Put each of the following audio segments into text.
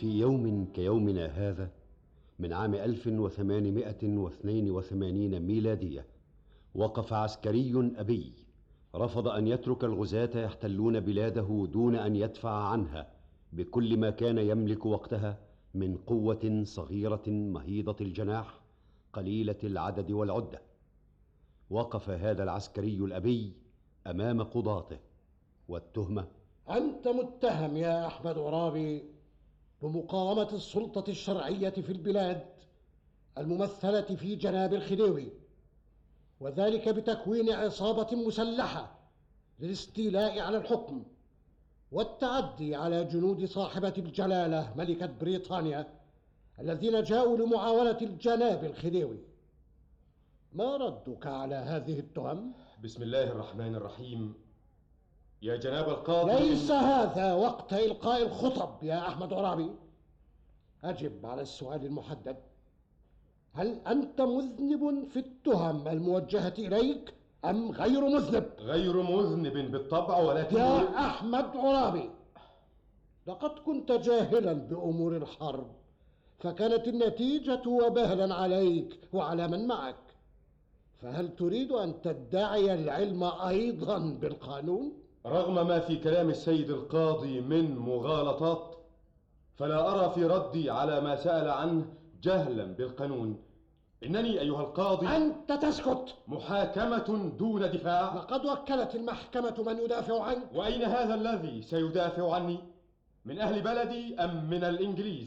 في يوم كيومنا هذا من عام 1882 ميلادية، وقف عسكري أبي رفض أن يترك الغزاة يحتلون بلاده دون أن يدفع عنها بكل ما كان يملك وقتها من قوة صغيرة مهيضة الجناح قليلة العدد والعدة. وقف هذا العسكري الأبي أمام قضاته، والتهمة: أنت متهم يا أحمد عرابي بمقاومة السلطة الشرعية في البلاد الممثلة في جناب الخديوي، وذلك بتكوين عصابة مسلحة للاستيلاء على الحكم والتعدي على جنود صاحبة الجلالة ملكة بريطانيا الذين جاءوا لمعاونة الجناب الخديوي. ما ردك على هذه التهم؟ بسم الله الرحمن الرحيم. يا جناب القاضي، ليس هذا وقت إلقاء الخطب يا أحمد عرابي. أجب على السؤال المحدد: هل أنت مذنب في التهم الموجهة إليك أم غير مذنب؟ غير مذنب بالطبع، ولكن يا أحمد عرابي، لقد كنت جاهلا بأمور الحرب، فكانت النتيجة وبالا عليك وعلى من معك، فهل تريد أن تدعي العلم أيضا بالقانون؟ رغم ما في كلام السيد القاضي من مغالطات، فلا أرى في ردي على ما سأل عنه جهلا بالقانون. إنني أيها القاضي... أنت تسكت! محاكمة دون دفاع. لقد وكلت المحكمة من يدافع عنك. وأين هذا الذي سيدافع عني؟ من أهل بلدي أم من الإنجليز؟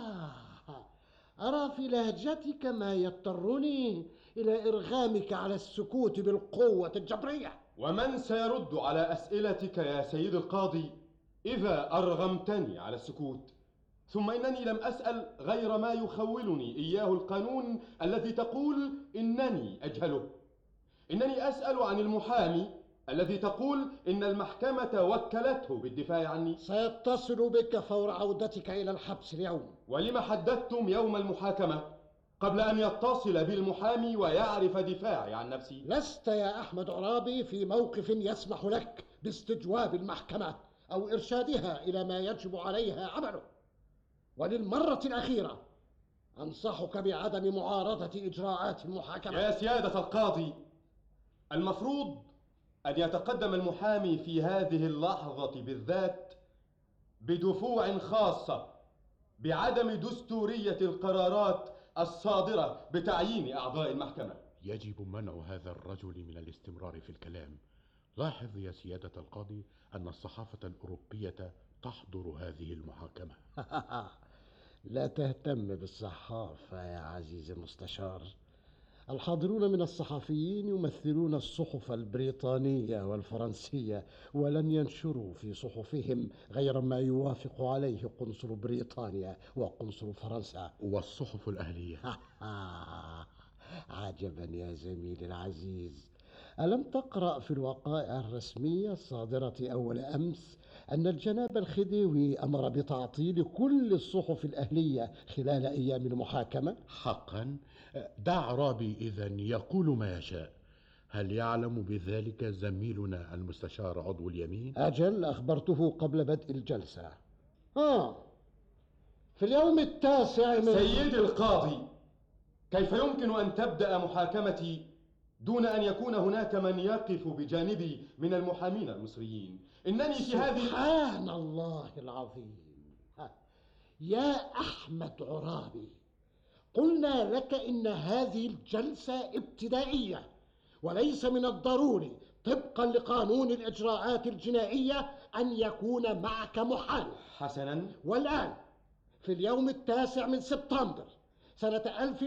أرى في لهجتك ما يضطرني إلى إرغامك على السكوت بالقوة الجبرية. ومن سيرد على أسئلتك يا سيد القاضي إذا أرغمتني على السكوت؟ ثم إنني لم أسأل غير ما يخولني إياه القانون الذي تقول إنني أجهله. إنني أسأل عن المحامي الذي تقول إن المحكمة وكلته بالدفاع عني. سيتصل بك فور عودتك إلى الحبس اليوم. ولم حددتم يوم المحاكمة قبل أن يتصل بالمحامي ويعرف دفاعي عن نفسي؟ لست يا أحمد عرابي في موقف يسمح لك باستجواب المحكمة أو إرشادها إلى ما يجب عليها عمله. وللمرة الأخيرة أنصحك بعدم معارضة إجراءات المحاكمة. يا سيادة القاضي، المفروض أن يتقدم المحامي في هذه اللحظة بالذات بدفوع خاصة بعدم دستورية القرارات الصادرة بتعيين أعضاء المحكمة. يجب منع هذا الرجل من الاستمرار في الكلام. لاحظ يا سيادة القاضي أن الصحافة الأوروبية تحضر هذه المحاكمة. لا تهتم بالصحافة يا عزيزي المستشار. الحاضرون من الصحفيين يمثلون الصحف البريطانية والفرنسية، ولن ينشروا في صحفهم غير ما يوافق عليه قنصل بريطانيا وقنصل فرنسا والصحف الأهلية. عجبا يا زميلي العزيز، ألم تقرأ في الوقائع الرسمية الصادرة أول أمس أن الجناب الخديوي أمر بتعطيل كل الصحف الأهلية خلال أيام المحاكمة؟ حقا؟ دع عرابي إذن يقول ما يشاء. هل يعلم بذلك زميلنا المستشار عضو اليمين؟ أجل، أخبرته قبل بدء الجلسة. في اليوم التاسع من... سيد القاضي، كيف يمكن أن تبدأ محاكمتي دون أن يكون هناك من يقف بجانبي من المحامين المصريين؟ إنني في هذه... سبحان الله العظيم. يا أحمد عرابي، قلنا لك إن هذه الجلسة ابتدائية، وليس من الضروري طبقا لقانون الإجراءات الجنائية أن يكون معك محامي. حسنا. والآن في اليوم التاسع من سبتمبر سنة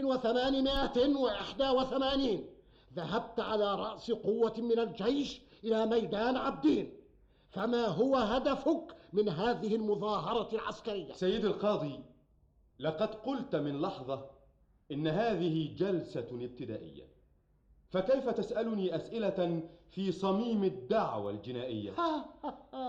1881 ذهبت على رأس قوة من الجيش إلى ميدان عابدين، فما هو هدفك من هذه المظاهرة العسكرية؟ سيد القاضي، لقد قلت من لحظة إن هذه جلسة ابتدائية، فكيف تسألني أسئلة في صميم الدعوة الجنائية؟